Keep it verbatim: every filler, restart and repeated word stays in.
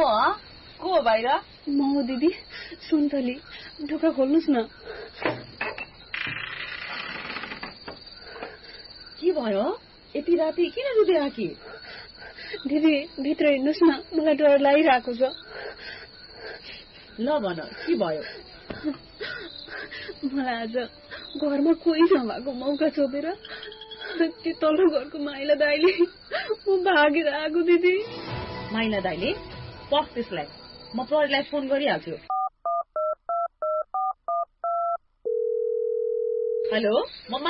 को हो बाहिर? म हो दिदी, सुन्तली। ढोका खोल्नुस् न। के भयो? यति राति किन रुँदै आकी? दिदी भित्र हिँड्नुस् न, मलाई डर लागिरहेको छ। ल भन, के भयो? मलाई आज घरमा कोही नभएको मौका छोपेर त्यो तल्लो घरको माइला दाइले म भागेर आएको दिदी। माइला दाइले? पख त्यसलाई, म प्रहरीलाई फोन गरिहाल्छु। हेलो, म